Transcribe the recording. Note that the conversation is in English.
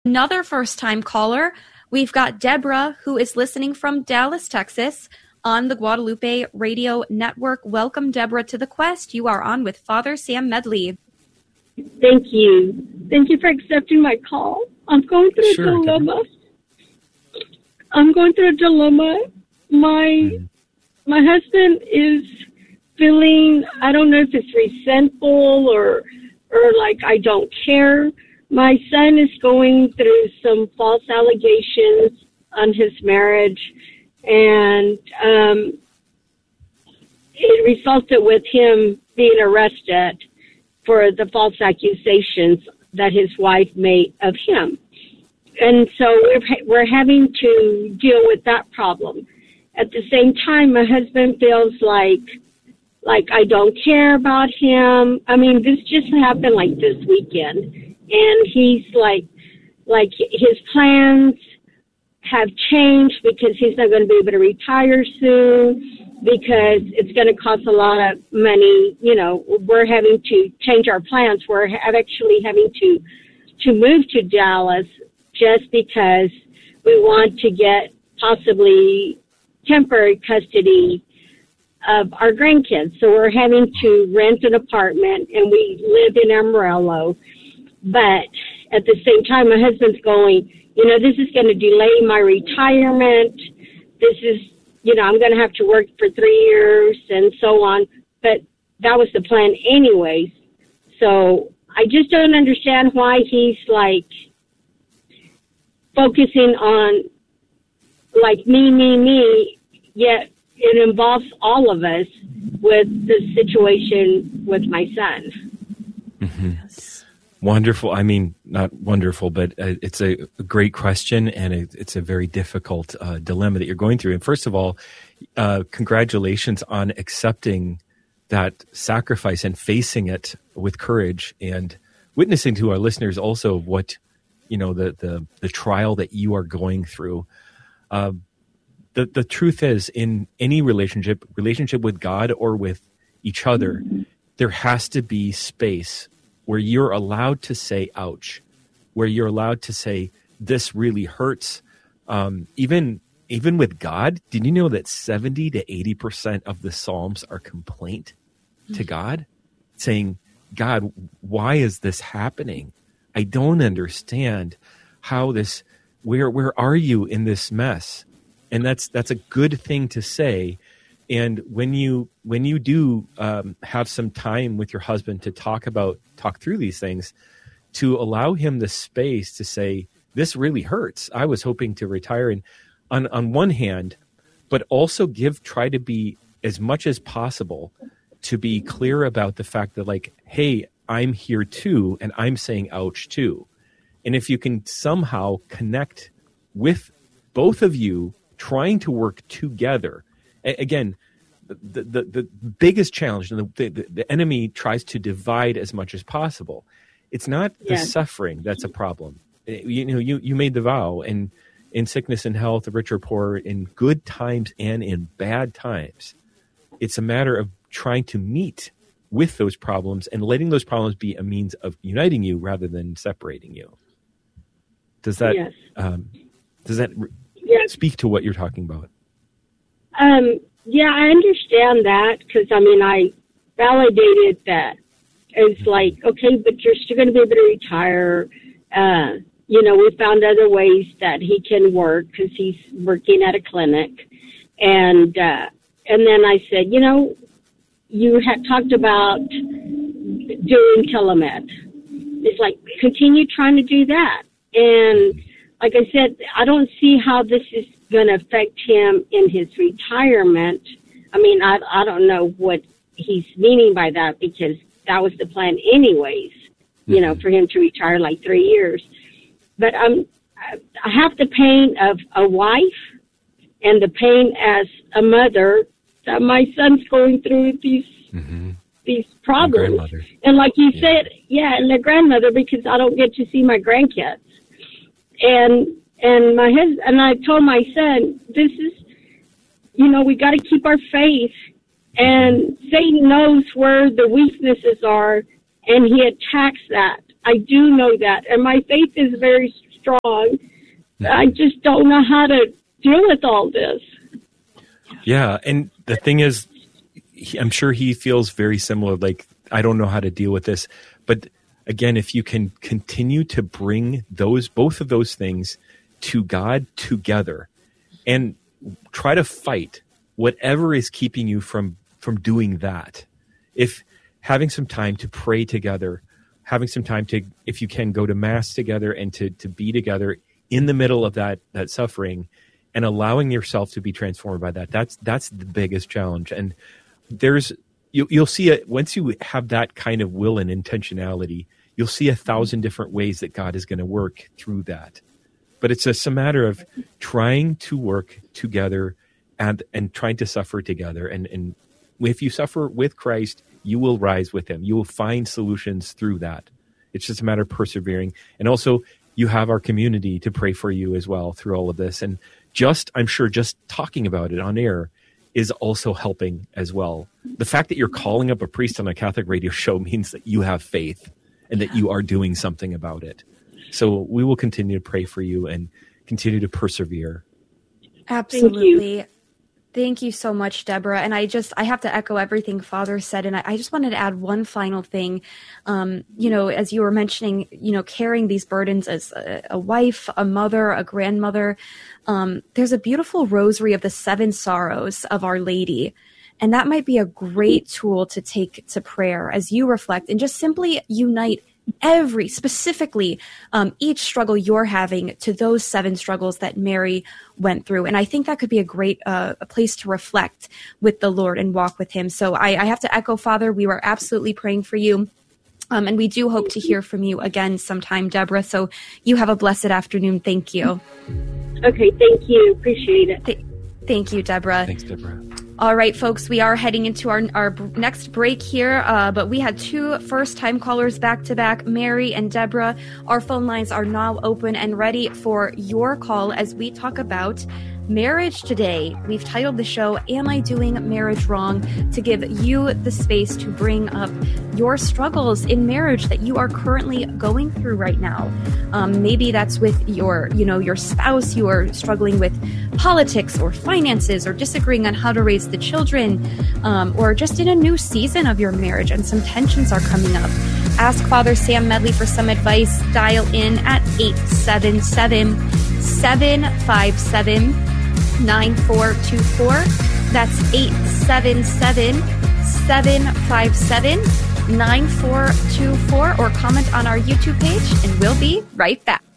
Another first-time caller. We've got Deborah, who is listening from Dallas, Texas, on the Guadalupe Radio Network. Welcome, Deborah, to The Quest. You are on with Father Sam Medley. Thank you. Thank you for accepting my call. I'm going through a dilemma. My husband is feeling, I don't know if it's resentful or like I don't care. My son is going through some false allegations on his marriage, and it resulted with him being arrested for the false accusations that his wife made of him. And so we're having to deal with that problem. At the same time, my husband feels like I don't care about him. I mean, this just happened like this weekend. And he's like his plans have changed because he's not going to be able to retire soon because it's going to cost a lot of money. You know, we're having to change our plans. We're actually having to move to Dallas just because we want to get possibly temporary custody of our grandkids. So we're having to rent an apartment, and we live in Amarillo. But at the same time, my husband's going, you know, this is going to delay my retirement. This is, you know, I'm going to have to work for 3 years and so on. But that was the plan anyways. So I just don't understand why he's like focusing on like me, yet it involves all of us with the situation with my son. Mm-hmm. Yes. Wonderful. I mean, not wonderful, but it's a great question, and it's a very difficult dilemma that you're going through. And first of all, congratulations on accepting that sacrifice and facing it with courage, and witnessing to our listeners also what, you know, the trial that you are going through. The truth is, in any relationship with God or with each other, there has to be space where you're allowed to say, ouch, where you're allowed to say, this really hurts. Even with God, did you know that 70 to 80% of the Psalms are complaint to God? Saying, God, why is this happening? I don't understand how this, where are you in this mess? And that's a good thing to say. And when you do have some time with your husband to talk through these things, to allow him the space to say, this really hurts. I was hoping to retire. And on one hand, but also try to be as much as possible to be clear about the fact that, like, hey, I'm here too, and I'm saying ouch too. And if you can somehow connect with both of you trying to work together. Again, the biggest challenge, the enemy tries to divide as much as possible. It's not the suffering that's a problem. You made the vow, and in sickness and health, rich or poor, in good times and in bad times. It's a matter of trying to meet with those problems and letting those problems be a means of uniting you rather than separating you. Does that speak to what you're talking about? Yeah, I understand that, because, I mean, I validated that. It's like, okay, but you're still going to be able to retire. We found other ways that he can work because he's working at a clinic. And then I said, you had talked about doing telemed. It's like, continue trying to do that. And like I said, I don't see how this is going to affect him in his retirement. I mean, I don't know what he's meaning by that, because that was the plan anyways, for him to retire like 3 years. But I have the pain of a wife and the pain as a mother that my son's going through these problems. And like you said, and the grandmother, because I don't get to see my grandkids. And my husband, and I told my son, this is, we got to keep our faith. And Satan knows where the weaknesses are, and he attacks that. I do know that. And my faith is very strong. I just don't know how to deal with all this. Yeah, and the thing is, I'm sure he feels very similar, like, I don't know how to deal with this. But again, if you can continue to bring both of those things to God together and try to fight whatever is keeping you from doing that. If having some time to pray together, having some time to, if you can, go to Mass together and to be together in the middle of that suffering and allowing yourself to be transformed by that, that's the biggest challenge. And you'll see it once you have that kind of will and intentionality, you'll see 1,000 different ways that God is going to work through that. But it's just a matter of trying to work together and trying to suffer together. And if you suffer with Christ, you will rise with him. You will find solutions through that. It's just a matter of persevering. And also, you have our community to pray for you as well through all of this. And I'm sure just talking about it on air is also helping as well. The fact that you're calling up a priest on a Catholic radio show means that you have faith and that you are doing something about it. So we will continue to pray for you and continue to persevere. Absolutely. Thank you so much, Deborah. And I have to echo everything Father said. And I just wanted to add one final thing. As you were mentioning, carrying these burdens as a wife, a mother, a grandmother, there's a beautiful rosary of the 7 sorrows of Our Lady. And that might be a great tool to take to prayer as you reflect and just simply unite specifically each struggle you're having to those 7 struggles that Mary went through. And I think that could be a great a place to reflect with the Lord and walk with him. So I have to echo, Father, we were absolutely praying for you. And we do hope to hear from you again sometime, Deborah. So you have a blessed afternoon. Thank you. Okay, thank you. Appreciate it. Thank you, Deborah. Thanks, Deborah. All right, folks, we are heading into our next break here, but we had 2 first-time callers back-to-back, Mary and Deborah. Our phone lines are now open and ready for your call as we talk about marriage today. We've titled the show, Am I Doing Marriage Wrong?, to give you the space to bring up your struggles in marriage that you are currently going through right now. Maybe that's with your spouse. You are struggling with politics or finances or disagreeing on how to raise the children, or just in a new season of your marriage and some tensions are coming up. Ask Father Sam Medley for some advice. Dial in at 877-757-9424. That's 877-757-9424, or comment on our YouTube page, and we'll be right back.